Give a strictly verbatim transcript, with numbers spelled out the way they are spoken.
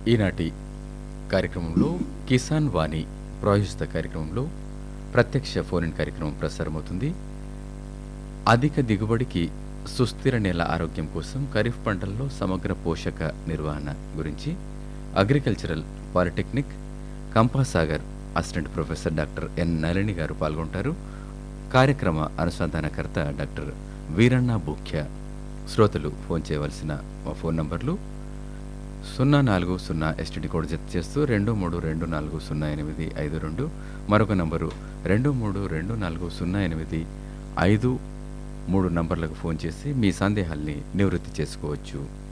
ఈనాటి కార్యక్రమంలో కిసాన్ వాణి ప్రాయోజిత కార్యక్రమంలో ప్రత్యక్ష ఫోన్ ఇన్ కార్యక్రమం ప్రసారమవుతుంది. అధిక దిగుబడికి సుస్థిర నేల ఆరోగ్యం కోసం ఖరీఫ్ పంటల్లో సమగ్ర పోషక నిర్వహణ గురించి agricultural polytechnic Kampasagar assistant professor doctor N Nalini గారు పాల్గొంటారు. కార్యక్రమ అనుసంధానకర్త డాక్టర్ వీరన్న బూఖ్య. శ్రోతలు ఫోన్ చేయవలసిన మా ఫోన్ నంబర్లు సున్నా నాలుగు సున్నా ఎస్టీడీ కోడ్ జత చేస్తూ రెండు మూడు రెండు నాలుగు సున్నా ఎనిమిది ఐదు రెండు, మరొక నంబరు రెండు మూడు రెండు నాలుగు సున్నా ఎనిమిది ఐదు మూడు నంబర్లకు ఫోన్ చేసి మీ సందేహాల్ని నివృత్తి చేసుకోవచ్చు.